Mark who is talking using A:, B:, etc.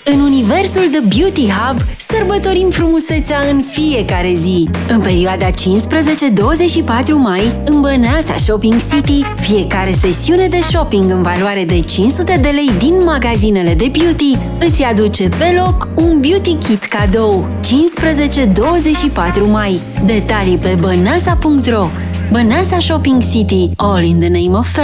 A: În universul The Beauty Hub sărbătorim frumusețea în fiecare zi. În perioada 15-24 mai, în Băneasa Shopping City, fiecare sesiune de shopping în valoare de 500 de lei din magazinele de beauty îți aduce pe loc un beauty kit cadou. 15-24 mai. Detalii pe băneasa.ro. Băneasa Shopping City, all in the name of